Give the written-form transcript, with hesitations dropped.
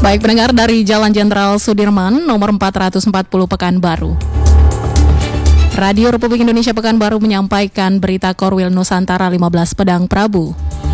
Baik pendengar, dari Jalan Jenderal Sudirman nomor 440 Pekanbaru, Radio Republik Indonesia Pekanbaru menyampaikan berita Korwil Nusantara 15 Pedang Prabu.